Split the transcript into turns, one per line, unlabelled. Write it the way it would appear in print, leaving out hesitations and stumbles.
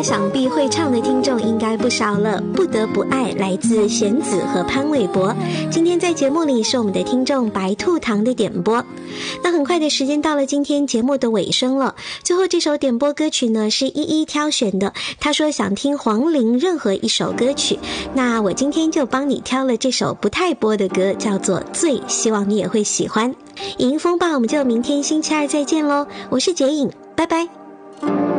想必会唱的听众应该不少了。不得不爱来自弦子和潘玮柏，今天在节目里是我们的听众白兔糖的点播。那很快的时间到了今天节目的尾声了，最后这首点播歌曲呢是依依挑选的，他说想听黄龄任何一首歌曲，那我今天就帮你挑了这首不太播的歌，叫做醉，希望你也会喜欢。影音风暴我们就明天星期二再见咯，我是洁影，拜拜。